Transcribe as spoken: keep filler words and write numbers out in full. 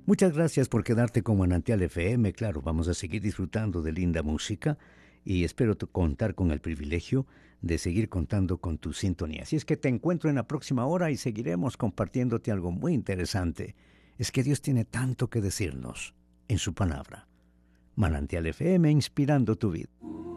Muchas gracias por quedarte con Manantial F M. Claro, vamos a seguir disfrutando de linda música y espero t- contar con el privilegio de seguir contando con tu sintonía. Así es que te encuentro en la próxima hora y seguiremos compartiéndote algo muy interesante. Es que Dios tiene tanto que decirnos en su palabra. Manantial F M inspirando tu vida.